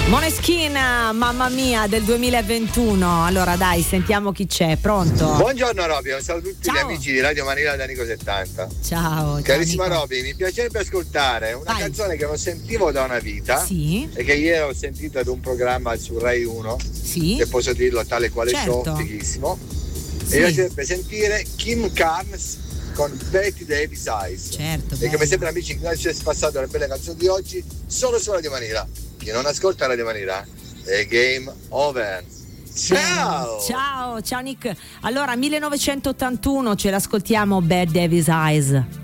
Måneskin, mamma mia, del 2021. Allora dai, sentiamo chi c'è, pronto? Buongiorno Roby, un saluto a tutti gli amici di Radio Manila da Nico 70. Ciao. Carissima Nico. Roby, mi piacerebbe ascoltare una canzone che non sentivo da una vita, sì, e che ieri ho sentito ad un programma su Rai 1, sì, se posso dirlo tale quale certo. so, fighissimo. Sì. E mi piacerebbe sentire Kim Carnes con Betty Davis Eyes. Certo. E che mi sembra, amici, che non ci sia passato le belle canzoni di oggi solo su Radio Manila. Chi non ascolta Radio Manila è game over. Ciao! Ciao Nick. Allora, 1981 ce l'ascoltiamo, Bad Davis Eyes.